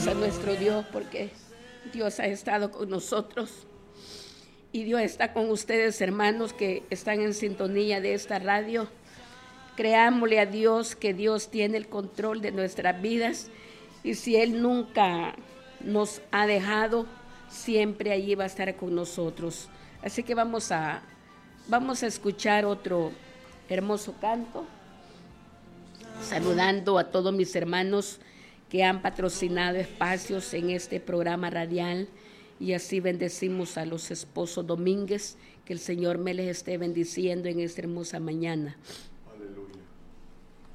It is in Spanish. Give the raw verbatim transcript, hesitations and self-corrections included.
A nuestro Dios, porque Dios ha estado con nosotros y Dios está con ustedes, hermanos, que están en sintonía de esta radio. Creámosle a Dios que Dios tiene el control de nuestras vidas, y si Él nunca nos ha dejado, siempre allí va a estar con nosotros. Así que vamos a, vamos a escuchar otro hermoso canto, saludando a todos mis hermanos que han patrocinado espacios en este programa radial, y así bendecimos a los esposos Domínguez, que el Señor me les esté bendiciendo en esta hermosa mañana.